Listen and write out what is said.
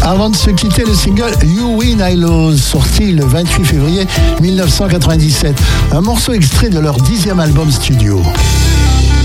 Avant de se quitter, le single You Win I Lose, sorti le 28 février 1997. Un morceau extrait de leur 10e album studio.